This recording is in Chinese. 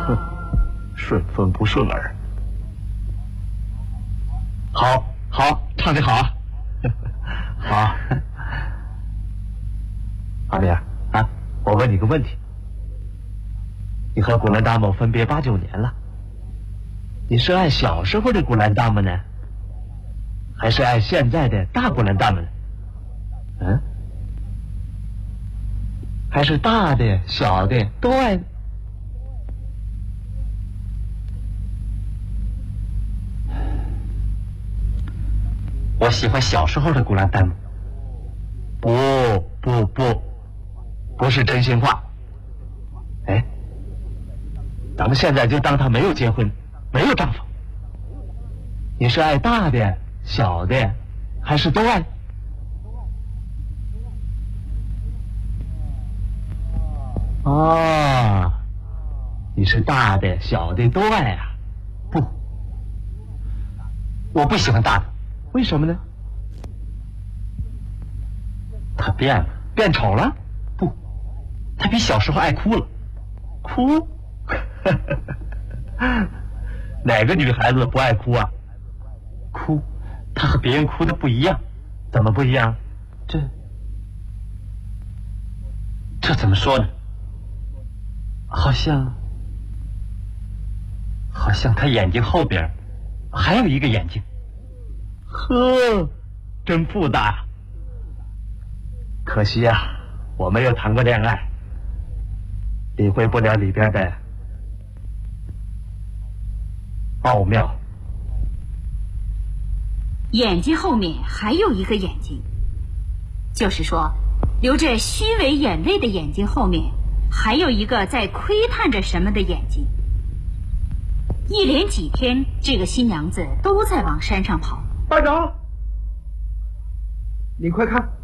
顺风不顺耳。 好，唱得好啊！ 好，阿莲啊，我问你个问题：你和古兰达姆分别8、9年了，你是爱小时候的古兰达姆呢，还是爱现在的大古兰达姆呢？嗯？还是大的、小的都爱呢？ 我喜欢小时候的古兰达姆。 不是真心话。哎，咱们现在就当他没有结婚，没有丈夫。你是爱大的、小的，还是都爱？哦，你是大的、小的都爱啊？ 不，我不喜欢大的。 为什么呢？ 他变了， 变丑了？ 不，他比小时候爱哭了。 哭？哪个女孩子不爱哭啊？ 哭，他和别人哭的不一样。 怎么不一样？ 这怎么说呢？好像他眼睛后边还有一个眼睛。 呵，真复杂。可惜呀，我没有谈过恋爱，理会不了里边的奥妙。 眼睛后面还有一个眼睛，就是说，流着虚伪眼泪的眼睛后面，还有一个在窥探着什么的眼睛。一连几天，这个新娘子都在往山上跑。 班长，你快看，